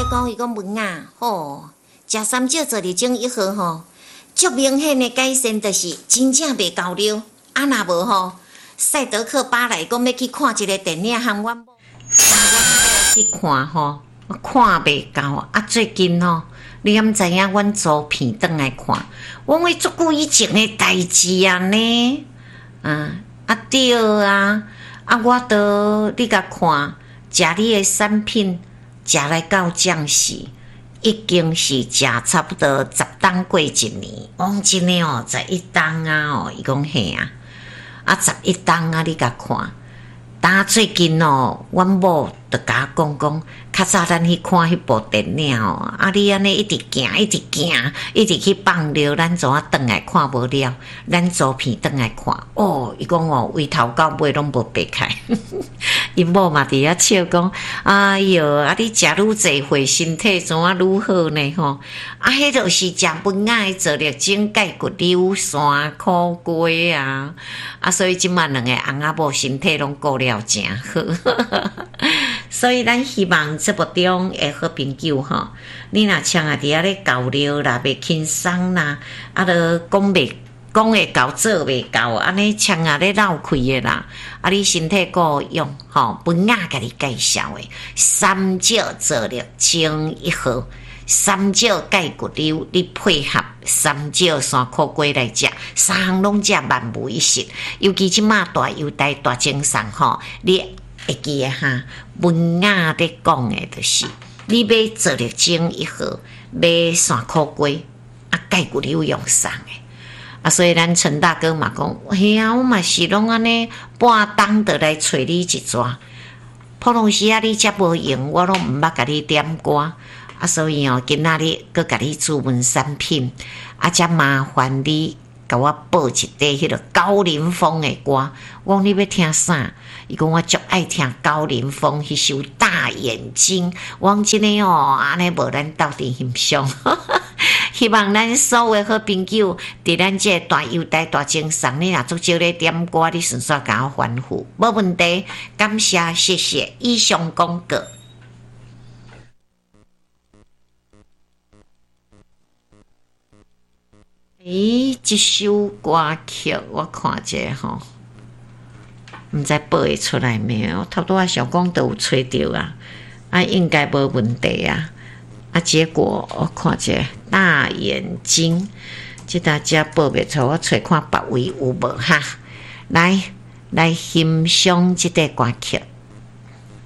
讲伊讲文啊，吼，食三少做日精一号吼，足明显的改善就是真正袂交流。啊，若无吼，赛德克巴莱讲要去看一个电影，含阮某去看吼，看袂到。啊，最近吼，你敢知影？阮租片转来看，我为足久以前的代志啊呢。对啊，我都你甲看，食你的产品，食来到将时，已经是食差不多10档过一年。讲真的哦，11档啊哦，伊讲嘿啊，11档啊，你甲看。但最近哦，阮某就甲我讲，较早咱去看迄部电影哦，你安尼一直行，一直去放尿，咱怎啊转来看无了？咱租片转来看，伊讲哦，从头到尾拢无白开。因某嘛伫遐笑讲，哎哟，你食愈济岁，身体怎啊愈好呢？吼，迄就是食文啊的做力精钙骨溜山苦瓜啊，所以即满两个翁仔某身体拢顾了真好。所以咱希望节目中的好朋友吼，你若像伫遐咧交流啦，袂轻松啦，就讲会到做袂到，安尼枪咧绕开的啦。你身体够用吼，文雅甲你介绍的三少做力精一号，三少钙骨溜，你配合三少山苦瓜来食，三项拢食万无一失。尤其即马大优待大精神吼，你会记的哈，文雅咧讲的就是，你买做力精一号，买山苦瓜，钙骨溜用上的。所以咱陈大哥嘛讲，嘿啊，我嘛是拢安尼半冬就来找你一抓。普通时你遮无用，我拢毋捌甲你点歌。所以今仔日佮甲你注文产品，则麻烦你甲我报一块迄个高凌风的歌。我讲你要听啥？伊讲我足爱听高凌风迄首《大眼睛》。我讲真诶安尼无咱斗阵欣赏。希望咱所有好朋友伫咱这大优待大精神，你若足少咧点歌，你顺续甲我吩咐，无问题。感谢，谢谢。以上广告。这首歌曲我看者吼，毋知报会出来没有？差不多想讲都有找到啊，应该无问题啊。结果我看者大眼睛，即大家报袂出，我找看别位有无哈？来欣赏即个歌曲。